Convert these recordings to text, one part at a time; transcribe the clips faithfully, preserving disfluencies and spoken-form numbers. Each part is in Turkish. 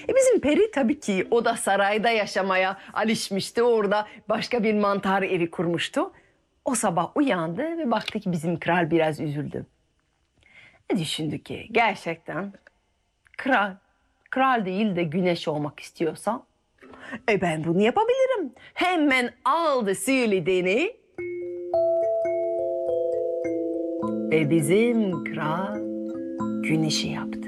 E bizim peri tabii ki o da sarayda yaşamaya alışmıştı. Orada başka bir mantar evi kurmuştu. O sabah uyandı ve baktı ki bizim kral biraz üzüldü. Ne düşündü ki gerçekten kral, kral değil de güneş olmak istiyorsa e ben bunu yapabilirim. Hemen aldı sihirli değneği ve bizim kral güneşi yaptı.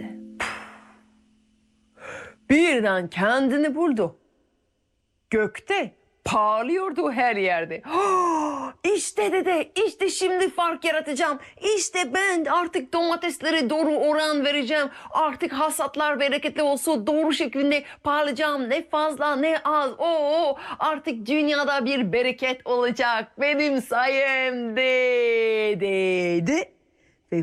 Birden kendini buldu. Gökte parlıyordu her yerde. İşte dede, işte şimdi fark yaratacağım. İşte ben artık domateslere doğru oran vereceğim. Artık hasatlar bereketli olsun, doğru şekilde parlayacağım. Ne fazla ne az. Oo, artık dünyada bir bereket olacak. Benim sayemde dedi. Ve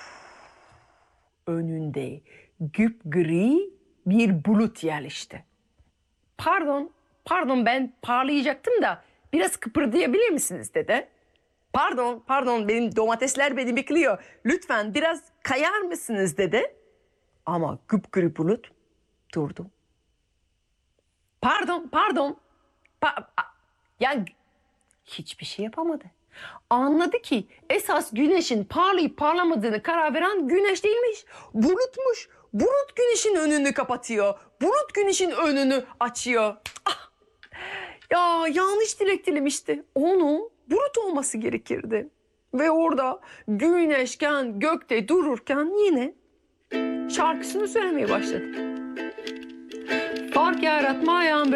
önünde güpgri bir bulut yerleşti. Pardon, pardon ben parlayacaktım da biraz kıpırdayabilir misiniz dede? Pardon, pardon benim domatesler beni bekliyor. Lütfen biraz kayar mısınız dede? Ama güpgri bulut durdu. Pardon, pardon. Pa yani hiçbir şey yapamadı. Anladı ki esas güneşin parlayıp parlamadığını karar veren güneş değilmiş. Bulutmuş. Bulut güneşin önünü kapatıyor. Bulut güneşin önünü açıyor. Ah! Ya yanlış dilek dilemişti. Onu bulut olması gerekirdi. Ve orada güneşken gökte dururken yine şarkısını söylemeye başladı. Fark yaratmayan